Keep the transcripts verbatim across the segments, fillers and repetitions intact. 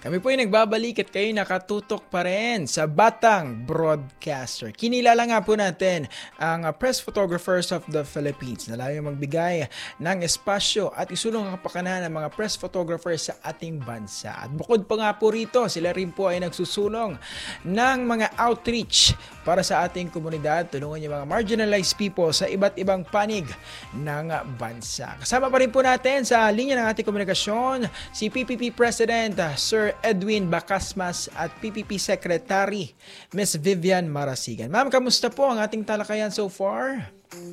Kami po ay nagbabalik at kayo nakatutok pa rin sa Batang Broadcaster. Kinilala nga po natin ang Press Photographers of the Philippines na layong magbigay ng espasyo at isulong ang kapakanan ng mga press photographers sa ating bansa. At bukod pa nga po rito, sila rin po ay nagsusulong ng mga outreach para sa ating komunidad, tulungan yung mga marginalized people sa iba't ibang panig ng bansa. Kasama pa rin po natin sa linya ng ating komunikasyon si P P P President Sir Edwin Bacasmas at P P P Secretary Miss Vivian Marasigan. Ma'am, kamusta po ang ating talakayan so far?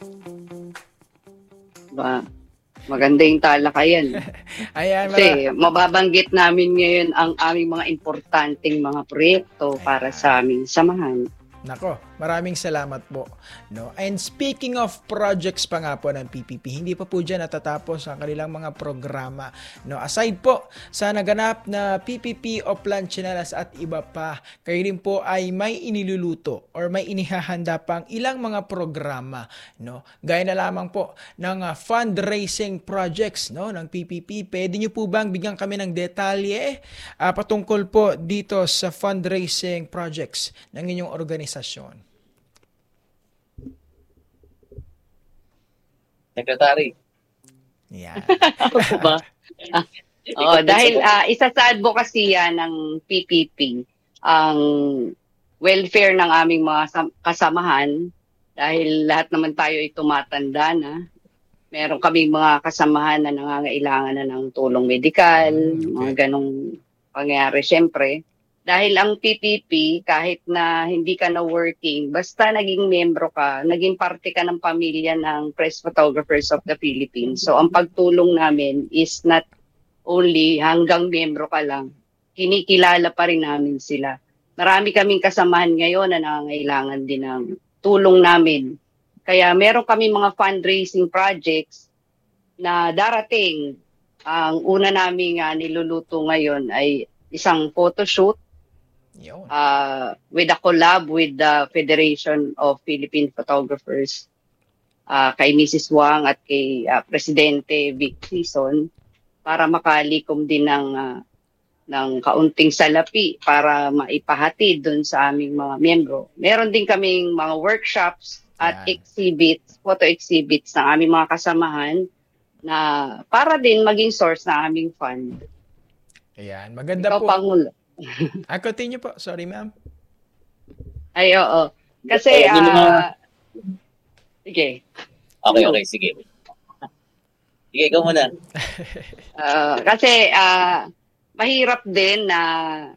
Ba, maganda yung talakayan. Ayan, kasi mababanggit namin ngayon ang aming mga importanteng mga proyekto para sa aming samahan. Nako, maraming salamat po. No? And speaking of projects pa nga po ng P P P, hindi pa po dyan natatapos ang kanilang mga programa. No? Aside po sa naganap na P P P Oplan Chinelas at iba pa, kayo rin po ay may iniluluto or may inihahanda pang ilang mga programa. No? Gaya na lamang po ng uh, fundraising projects, no? ng P P P. Pwede nyo po bang bigyan kami ng detalye uh, patungkol po dito sa fundraising projects ng inyong organisasyon? Secretary. Yeah. Ako ba? Ah, oh, dahil uh, isa sa advocacy yan ng P P P, ang welfare ng aming mga kasamahan, dahil lahat naman tayo ay tumatanda na. Meron kaming mga kasamahan na nangangailangan na ng tulong medikal, okay. mga ganong pangyayari syempre. Dahil ang P P P, kahit na hindi ka na working, basta naging membro ka, naging parte ka ng pamilya ng Press Photographers of the Philippines. So ang pagtulong namin is not only hanggang membro ka lang, kinikilala pa rin namin sila. Marami kaming kasamahan ngayon na nangangailangan din ng tulong namin. Kaya meron kami mga fundraising projects na darating. Ang una namin uh, niluluto ngayon ay isang photoshoot Uh, with a collab with the Federation of Philippine Photographers uh, kay Missus Wang at kay uh, Presidente Vic Sison para makalikom din ng, uh, ng kaunting salapi para maipahatid dun sa aming mga miyembro. Meron din kaming mga workshops at yeah. exhibits, photo exhibits ng aming mga kasamahan na para din maging source ng aming fund. Ayan, maganda Ikaw, po. Pangulo. Ah, continue po. Sorry, ma'am. Ay, oo. Kasi, ah... Uh, sige. Okay, okay. Sige. Sige, ikaw muna. uh, kasi, ah... Uh, mahirap din na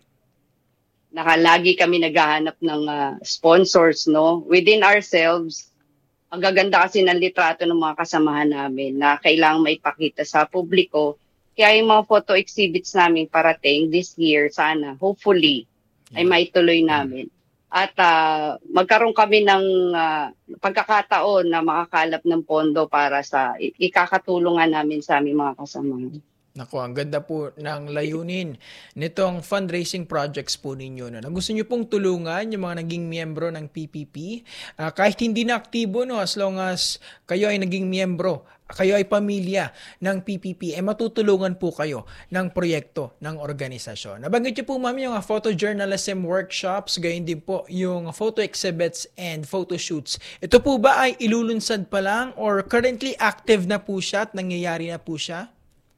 nakalagi kami naghahanap ng uh, sponsors, no? Within ourselves, ang gaganda kasi ng litrato ng mga kasamahan namin na kailangang maipakita sa publiko. Kaya yung mga photo exhibits namin parating this year, sana, hopefully, yeah. ay maituloy namin. At uh, magkaroon kami ng uh, pagkakataon na makakalap ng pondo para sa ikakatulungan namin sa aming mga kasamahan. Naku, ang ganda po ng layunin nitong fundraising projects po ninyo. No? Na gusto nyo pong tulungan yung mga naging miyembro ng P P P. Uh, kahit hindi na aktibo, no, as long as kayo ay naging miyembro, kayo ay pamilya ng P P P, eh matutulungan po kayo ng proyekto ng organisasyon. Nabanggit nyo po, ma'am, yung photojournalism workshops, gayon din po yung photo exhibits and photo shoots. Ito po ba ay ilulunsad pa lang or currently active na po siya at nangyayari na po siya?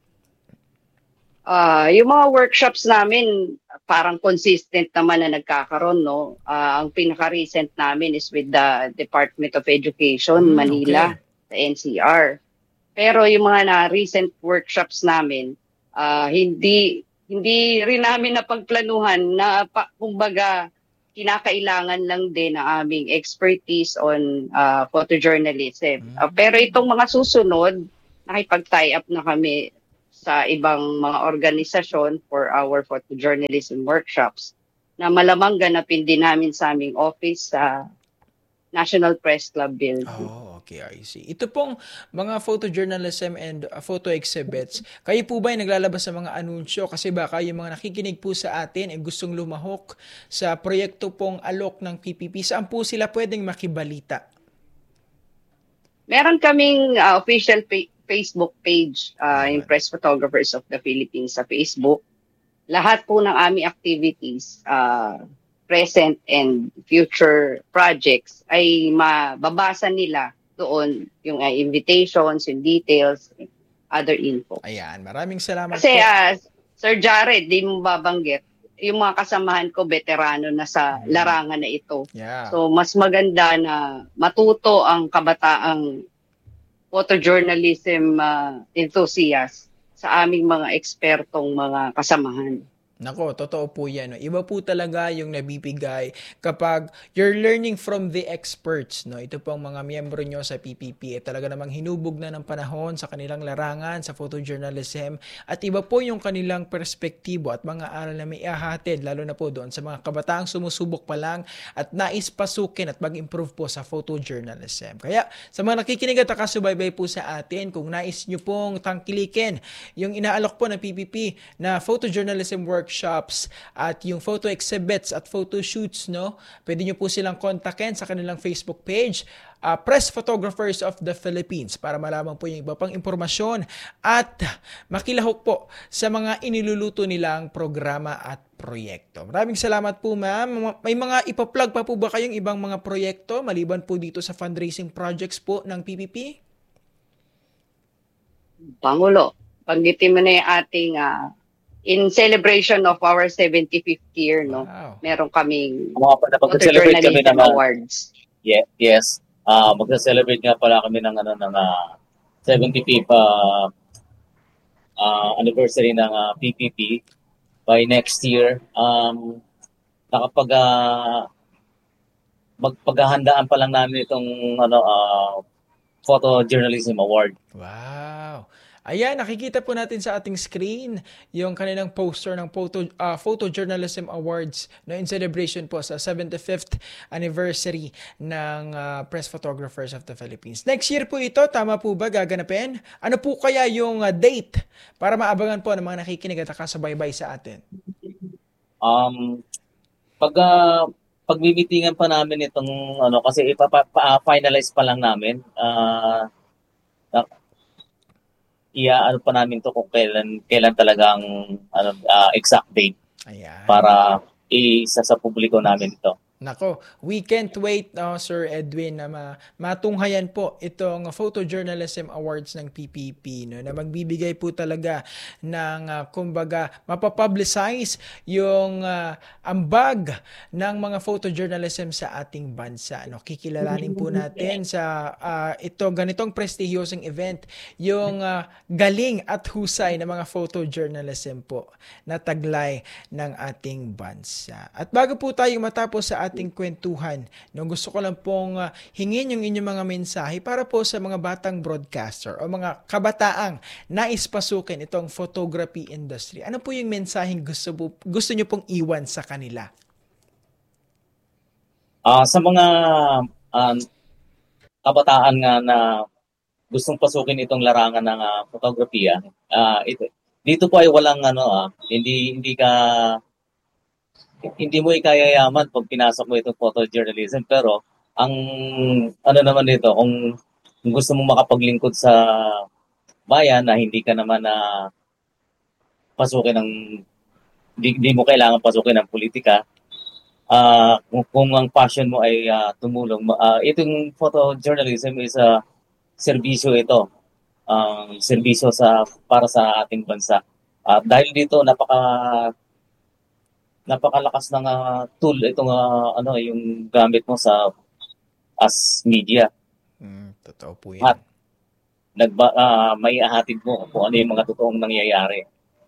Uh, yung mga workshops namin, parang consistent naman na nagkakaroon, no? Uh, ang pinaka-recent namin is with the Department of Education, mm, Manila, okay. sa N C R. Pero yung mga na-recent workshops namin, uh, hindi hindi rin namin napagplanuhan na, pa, kumbaga, kinakailangan lang din ang aming expertise on uh, photojournalism. Uh, pero itong mga susunod, nakipag-tie up na kami sa ibang mga organisasyon for our photojournalism workshops na malamang ganapin din namin sa aming office sa National Press Club building. Oh, okay, I see. Ito pong mga photojournalism and uh, photo exhibits, kayo po ba ay naglalabas sa mga anunsyo? Kasi baka yung mga nakikinig po sa atin ay gustong lumahok sa proyekto pong alok ng P P P. Saan po sila pwedeng makibalita? Meron kaming uh, official pa- Facebook page, uh, yung Press Photographers of the Philippines sa Facebook. lahat po ng aming activities, uh, present and future projects, ay mababasa nila doon yung uh, invitations, yung details, other info. Ayan, maraming salamat Kasi po. uh, Sir Jared, di mo babanggit, yung mga kasamahan ko, veterano na sa larangan na ito. Yeah. So, mas maganda na matuto ang kabataang photojournalism uh, enthusiast sa aming mga ekspertong mga kasamahan. Nako, totoo po yan. No? Iba po talaga yung nabibigay kapag you're learning from the experts. No? Ito pong mga miyembro nyo sa P P P. Eh, talaga namang hinubog na ng panahon sa kanilang larangan, sa photojournalism. At iba po yung kanilang perspektibo at mga aral na may ihahatid, lalo na po doon sa mga kabataang sumusubok pa lang at nais pasukin at mag-improve po sa photojournalism. Kaya sa mga nakikinig at nakasubaybay po sa atin, kung nais nyo pong tangkilikin yung inaalok po ng P P P na photojournalism work workshops at yung photo exhibits at photo shoots, no? Pwede nyo po silang kontakin sa kanilang Facebook page, uh, Press Photographers of the Philippines, para malaman po yung iba pang impormasyon at makilahok po sa mga iniluluto nilang programa at proyekto. Maraming salamat po, ma'am. May mga ipa-plug pa po ba kayong ibang mga proyekto maliban po dito sa fundraising projects po ng P P P? Pangulo, panggitin mo na yung ating uh, in celebration of our seventy-fifth year, no? Wow. Meron kaming Mga pa, pag-celebrate kami ng awards. Yeah, yes. Uh, magsa-celebrate nga pala kami ng ano ng uh, seventy-fifth uh, uh, anniversary ng uh, P P P by next year. Um nakapag uh, magpaghahandaan pa lang namin itong ano uh, Photojournalism Award. Wow. Ayan, nakikita po natin sa ating screen yung kanilang poster ng Photo, uh, Photojournalism Awards, no, in celebration po sa seventy-fifth anniversary ng uh, Press Photographers of the Philippines. Next year po ito, tama po ba gaganapin? Ano po kaya yung uh, date para maabangan po ng mga nakikinig at nakasubaybay sa atin? Um, pag uh, pagmimitingan pa namin itong ano kasi ipa-finalize pa lang namin. Uh, Iya ano pa namin to kung kailan kailan talagang ano uh, exact date. Ayan. Para isa sa publiko namin ito. Nako, we can't wait, uh, Sir Edwin, na ma- matunghayan po itong Photojournalism Awards ng P P P, no, na magbibigay po talaga ng, uh, kumbaga, mapapublicize yung uh, ambag ng mga photojournalism sa ating bansa. No? Kikilalanin po natin sa uh, ito, ganitong prestihiyosong event, yung uh, galing at husay ng mga photojournalism po na taglay ng ating bansa. At bago po tayo matapos sa ating kwentuhan, no, gusto ko lang pong uh, hingin yung inyong mga mensahe para po sa mga batang broadcaster o mga kabataang nais pasukin itong photography industry. Ano po yung mensaheng gusto, gusto nyo pong iwan sa kanila? Uh, sa mga uh, kabataan nga na gustong pasukin itong larangan ng uh, fotografiya, uh, ito, dito po ay walang ano, uh, hindi hindi ka hindi mo ikayayaman pag pinasok mo itong photojournalism, pero ang ano naman dito, kung, kung gusto mong makapaglingkod sa bayan na hindi ka naman na uh, pasukin ng hindi, hindi mo kailangan pasukin ng politika, uh, kung, kung ang passion mo ay uh, tumulong, uh, itong photojournalism is a uh, serbisyo ito, ang uh, serbisyo sa para sa ating bansa. Uh, dahil dito napaka napakalakas ng uh, tool itong uh, ano yung gamit mo sa as media. Mm, totoo po yan. At nagba uh, may ahatid mo kung ano yung mga totoong nangyayari.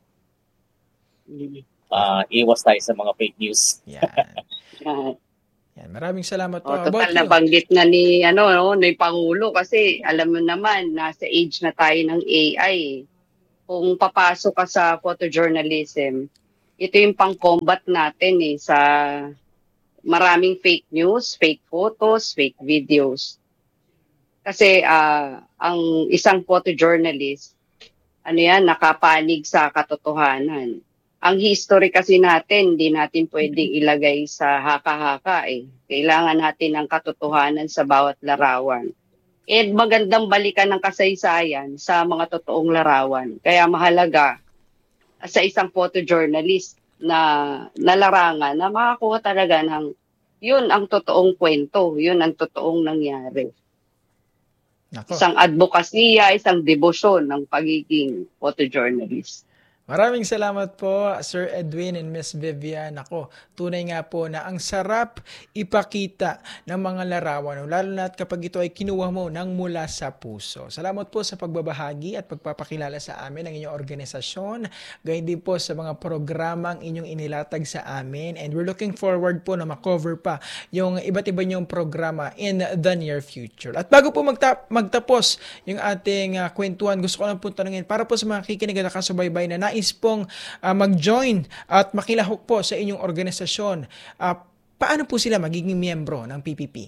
Uh, iwas tayo sa mga fake news. Yan. Yan, maraming salamat po. Oh, total nabanggit na ni ano no, ni Pangulo kasi alam mo naman nasa age na tayo ng A I. Kung papasok ka sa photojournalism, ito yung pang-combat natin eh sa maraming fake news, fake photos, fake videos. Kasi uh, ang isang photojournalist, ano yan, nakapanig sa katotohanan. Ang history kasi natin, hindi natin pwedeng ilagay sa haka-haka eh. Kailangan natin ng katotohanan sa bawat larawan. Eh magandang balikan ng kasaysayan sa mga totoong larawan. Kaya mahalaga sa isang photojournalist na nalarangan na makakuha talaga ng yun ang totoong kwento, yun ang totoong nangyari. Nako. Isang advokasya, isang debosyon ng pagiging photojournalist. Maraming salamat po, Sir Edwin and Miss Vivian. Ako, tunay nga po na ang sarap ipakita ng mga larawan, lalo na kapag ito ay kinuha mo ng mula sa puso. Salamat po sa pagbabahagi at pagpapakilala sa amin ng inyong organisasyon, gayon din po sa mga programang inyong inilatag sa amin, and we're looking forward po na makover pa yung iba't iba niyong programa in the near future. At bago po magta- magtapos yung ating uh, kwentuhan, gusto ko lang po tanungin, para po sa mga kikinig at nakasubaybay na nais pong uh, mag-join at makilahok po sa inyong organisasyon, uh, paano po sila magiging miyembro ng P P P?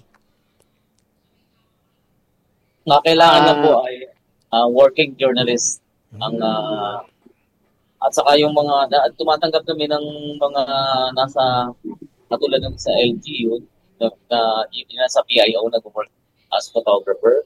Na kailangan uh, na po ay uh, working journalist ang uh, at saka yung mga na, tumatanggap kami ng mga nasa katulad ng sa L G U na, na yung nasa P I O nag-work as photographer.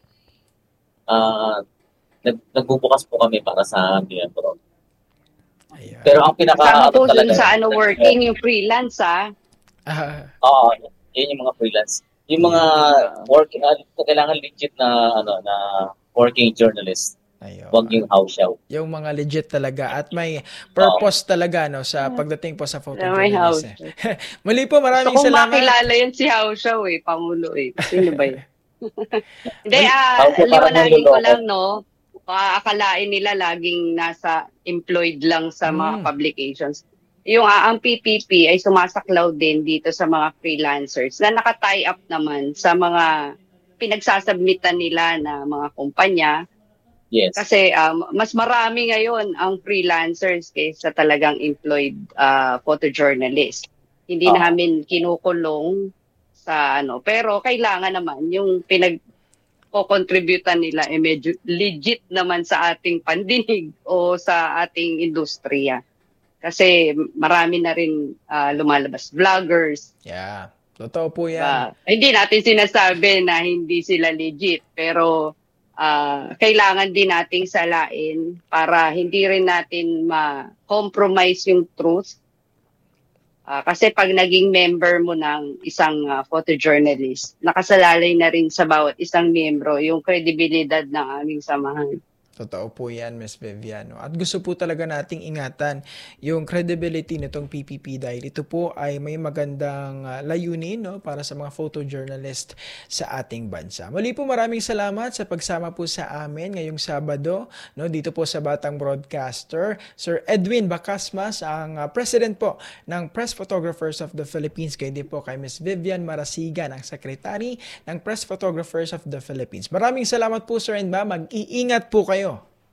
Uh, nag, nagbubukas po kami para sa miyembro. Ayan. Pero ang pinaka Kasama po dun sa ano working yung freelance ah. Uh, Oo, yun yung mga freelance. Yung mga working uh, kailangan legit na ano na working journalist. Ayun. Wag yung house show. Yung mga legit talaga at may purpose oh. talaga no sa pagdating po sa photojournalism. Muli po, maraming so, kung salamat. Kung makilala yun si House Show eh, pamulo eh. Sino ba yun? Hindi, ah, liwanagin ko lang no. Akalain nila laging nasa employed lang sa mga mm. publications. Yung uh, ang P P P ay sumasaklaw din dito sa mga freelancers na naka-tie up naman sa mga pinagsasubmitan nila na mga kumpanya. Yes. Kasi um, mas marami ngayon ang freelancers kaysa talagang employed uh, photojournalist. Hindi oh. namin kinukulong sa ano, pero kailangan naman yung pinag ko-contributan nila eh medyo legit naman sa ating pandinig o sa ating industriya. Kasi marami na rin uh, lumalabas vloggers. Yeah, totoo po yan. Uh, hindi natin sinasabi na hindi sila legit, pero uh, kailangan din nating salain para hindi rin natin ma-compromise yung truth. Uh, kasi pag naging member mo ng isang uh, photojournalist, nakasalalay na rin sa bawat isang miyembro yung kredibilidad ng aming samahan. Totoo po yan, Miz Vivian. At gusto po talaga nating ingatan yung credibility nitong P P P dahil ito po ay may magandang uh, layunin no, para sa mga photojournalist sa ating bansa. Muli po, maraming salamat sa pagsama po sa amin ngayong Sabado no, dito po sa Batang Broadcaster. Sir Edwin Bacasmas, ang uh, President po ng Press Photographers of the Philippines. Kaya din po kay Miz Vivian Marasigan, ang Secretary ng Press Photographers of the Philippines. Maraming salamat po, Sir and Ma'am. Mag-iingat po kayo.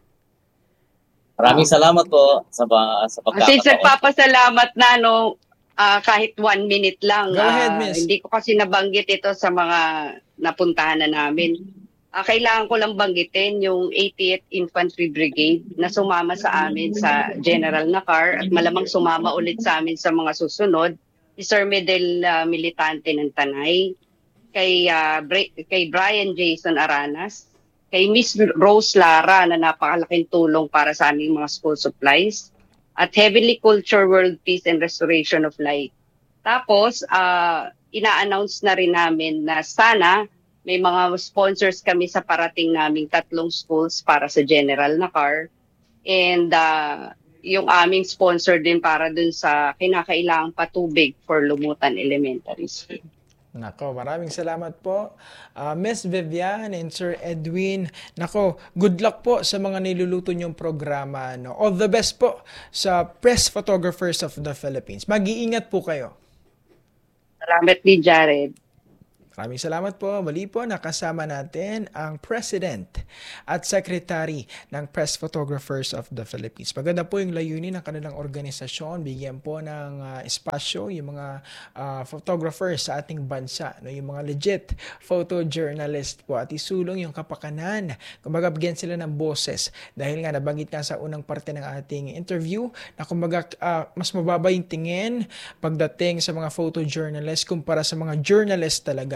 Maraming salamat po sa sa pagkakataon. Since nagpapasalamat na no, uh, kahit one minute lang. Go ahead, uh, miss. Hindi ko kasi nabanggit ito sa mga napuntahan na namin. Uh, kailangan ko lang banggitin yung eightieth Infantry Brigade na sumama sa amin sa General Nakar at malamang sumama ulit sa amin sa mga susunod. Si Sir Medel uh, Militante ng Tanay, kay, uh, Bra- kay Brian Jason Aranas, kay Miss Rose Lara na napakalaking tulong para sa aming mga school supplies, at Heavenly Culture, World Peace and Restoration of Light. Tapos, uh, ina-announce na rin namin na sana may mga sponsors kami sa parating naming tatlong schools para sa General Nakar, and uh, yung aming sponsor din para dun sa kinakailangang patubig for Lumutan Elementary School. Nako, maraming salamat po, uh, Miss Vivian and Sir Edwin. Nako, good luck po sa mga niluluto niyong programa. No? All the best po sa Press Photographers of the Philippines. Mag-iingat po kayo. Salamat din, Jared. Maraming salamat po. Muli po, nakasama natin ang President at Secretary ng Press Photographers of the Philippines. Maganda po yung layunin ng kanilang organisasyon. Bigyan po ng uh, espasyo yung mga uh, photographers sa ating bansa. No? Yung mga legit photojournalist po. At isulong yung kapakanan. Kumbaga, bigyan sila ng boses. Dahil nga, nabanggit nga sa unang parte ng ating interview na kumbaga, uh, mas mababa yung tingin pagdating sa mga photojournalist kumpara sa mga journalist talaga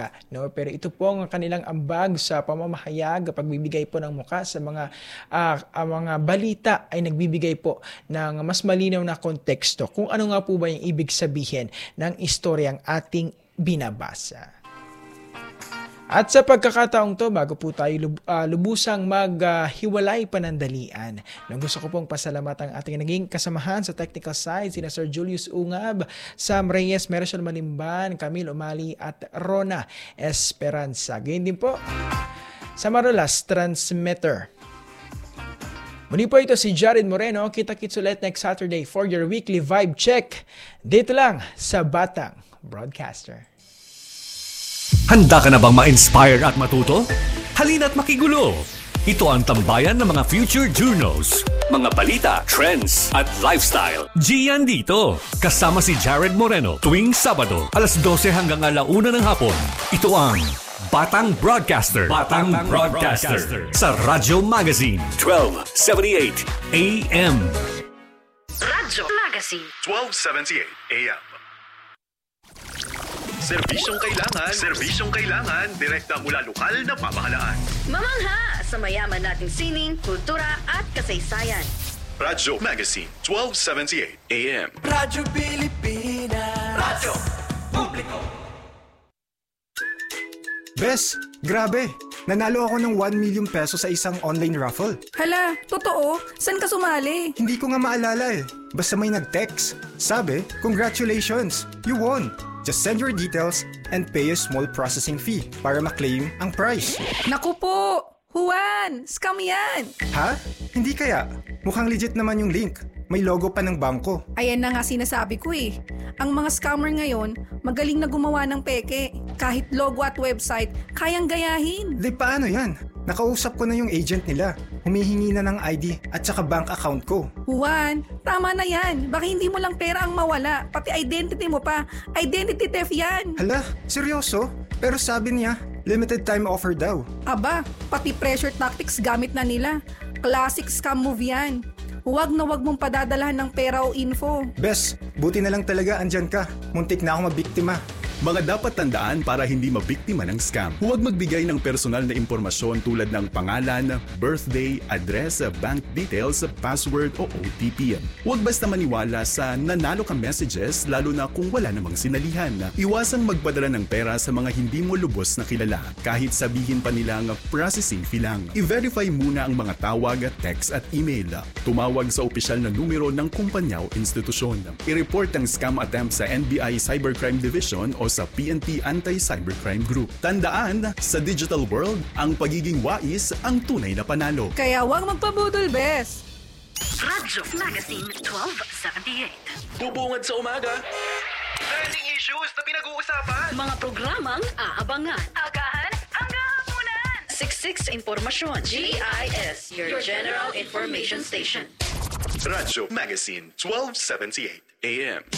nila, no? Pero ito po ang kanilang ambag sa pamamahayag, pagbibigay po ng muka sa mga uh, uh, mga balita ay nagbibigay po ng mas malinaw na konteksto kung ano nga po ba yung ibig sabihin ng istoryang ating binabasa. At sa pagkakataong to, bago po tayo lub, uh, lubusang maghiwalay uh, panandalian, nang gusto ko pong pasalamat ang ating naging kasamahan sa technical side, sina Sir Julius Ungab, Sam Reyes, Merisol Malimban, Camille Umali at Rona Esperanza. Ganyan din po sa Marulas Transmitter. Muli po ito si Jared Moreno. Kita-kits ulit next Saturday for your weekly vibe check. Dito lang sa Batang Broadcaster. Handa ka na bang ma-inspire at matuto? Halina't makigulo! Ito ang tambayan ng mga future journos, mga balita, trends, at lifestyle. Gian dito! Kasama si Jared Moreno tuwing Sabado, alas dose hanggang alauna ng hapon. Ito ang Batang Broadcaster. Batang, Batang Broadcaster. Broadcaster. Sa Radyo Magazine, twelve seventy-eight A M. Radyo Magazine, twelve seventy-eight A M. Serbisyong kailangan, serbisyong kailangan, direkta mula lokal na pamahalaan. Mamangha sa mayaman nating sining, kultura at kasaysayan. Radyo Magazine, twelve seventy-eight A M. Radyo Pilipinas. Radyo Publiko. Bes, grabe! Nanalo ako ng one million pesos sa isang online raffle. Hala, totoo? San ka sumali? Hindi ko nga maalala eh. Basta may nag-text. Sabi, congratulations! You won! Just send your details and pay a small processing fee para ma-claim ang prize. Naku po! Juan! Scam yan! Ha? Hindi kaya? Mukhang legit naman yung link. May logo pa ng bangko. Ayan na nga sinasabi ko eh. Ang mga scammer ngayon, magaling na gumawa ng peke. Kahit logo at website, kayang gayahin. Di paano yan? Nakausap ko na yung agent nila. Humihingi na ng I D at saka bank account ko. Juan, tama na yan. Baka hindi mo lang pera ang mawala. Pati identity mo pa. Identity theft yan. Hala, seryoso? Pero sabi niya, limited time offer daw. Aba, pati pressure tactics gamit na nila. Classic scam move yan. Huwag na huwag mong padadalahan ng pera o info. Bes, buti na lang talaga andyan ka. Muntik na ako mabiktima. Mga dapat tandaan para hindi mabiktima ng scam. Huwag magbigay ng personal na impormasyon tulad ng pangalan, birthday, address, bank details, password o O T P. Huwag basta maniwala sa nanalo ka messages lalo na kung wala namang sinalihan. Iwasang magpadala ng pera sa mga hindi mo lubos na kilala kahit sabihin pa nilang processing fee lang. I-verify muna ang mga tawag, text at email. Tumawag sa opisyal na numero ng kumpanya o institusyon. I-report ang scam attempt sa N B I Cybercrime Division o sa P N P Anti-Cybercrime Group. Tandaan, sa digital world, ang pagiging wais ang tunay na panalo. Kaya huwag magpabudol, Bes. Radyo Magazine, twelve seventy-eight. Bubungad sa umaga. Trending issues na pinag-uusapan. Mga programang aabangan. Agahan hanggang hapunan. Siksik impormasyon. G I S, your General Information Station. Radyo Magazine, twelve seventy-eight A M.